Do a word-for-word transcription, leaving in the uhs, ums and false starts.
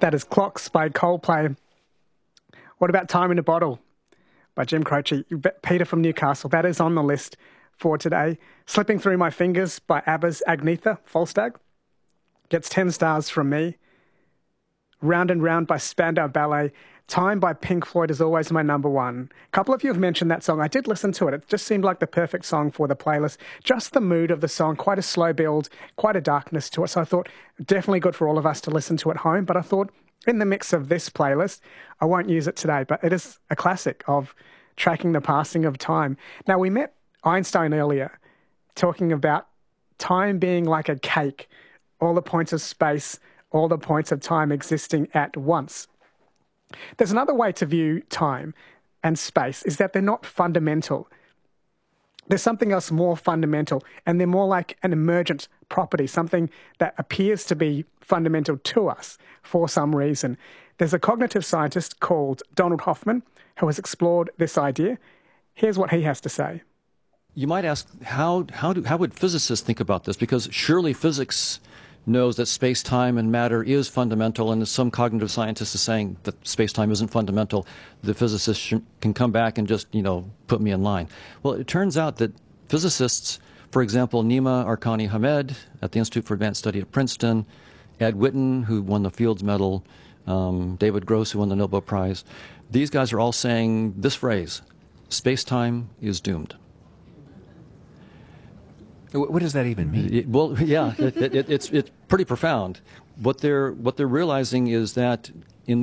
That is Clocks by Coldplay. What about Time in a Bottle by Jim Croce? Peter from Newcastle. That is on the list for today. Slipping Through My Fingers by ABBA's Agnetha Falstad gets ten stars from me. Round and Round by Spandau Ballet. Time by Pink Floyd is always my number one. A couple of you have mentioned that song. I did listen to it. It just seemed like the perfect song for the playlist. Just the mood of the song, quite a slow build, quite a darkness to it. So I thought definitely good for all of us to listen to at home. But I thought in the mix of this playlist, I won't use it today, but it is a classic of tracking the passing of time. Now, we met Einstein earlier talking about time being like a cake, all the points of space, all the points of time existing at once. There's another way to view time and space, is that they're not fundamental. There's something else more fundamental, and they're more like an emergent property, something that appears to be fundamental to us for some reason. There's a cognitive scientist called Donald Hoffman who has explored this idea. Here's what he has to say. You might ask, how, how, do, how would physicists think about this? Because surely physics knows that space-time and matter is fundamental, and as some cognitive scientist is saying that space-time isn't fundamental, the physicist sh- can come back and just, you know, put me in line. Well, it turns out that physicists, for example, Nima Arkani Hamed at the Institute for Advanced Study at Princeton, Ed Witten, who won the Fields Medal, um, David Gross, who won the Nobel Prize, these guys are all saying this phrase, space-time is doomed. What does that even mean? Well, yeah, it, it, it's it's pretty profound. What they're what they're realizing is that